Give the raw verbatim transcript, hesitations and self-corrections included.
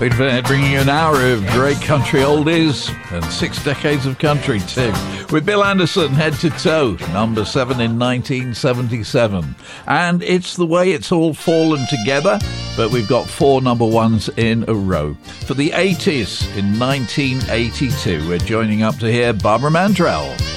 We've been bringing you an hour of great country oldies and six decades of country too. With Bill Anderson, Head to Toe, number seven in nineteen seventy-seven. And it's the way it's all fallen together, but we've got four number ones in a row. For the eighties, in nineteen eighty-two, we're joining up to hear Barbara Mandrell.